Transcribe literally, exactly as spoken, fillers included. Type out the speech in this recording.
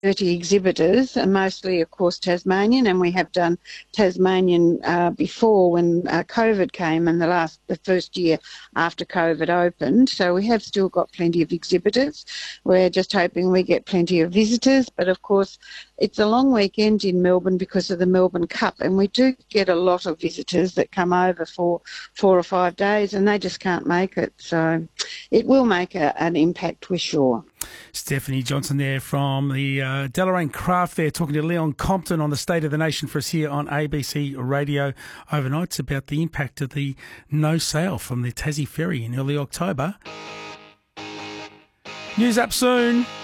thirty exhibitors, and mostly, of course, Tasmanian, and we have done Tasmanian uh, before when uh, COVID came and the last, the first year after COVID opened. So we have still got plenty of exhibitors. We're just hoping we get plenty of visitors, but of course, it's a long weekend in Melbourne because of the Melbourne Cup, and we do get a lot of visitors that come over for four or five days, and they just can't make it. So it will make a, an impact, we're sure. Stephanie Johnson there from the uh, Deloraine Craft Fair, talking to Leon Compton on the State of the Nation for us here on A B C Radio overnight. It's about the impact of the no sail from the Tassie Ferry in early October. News up soon.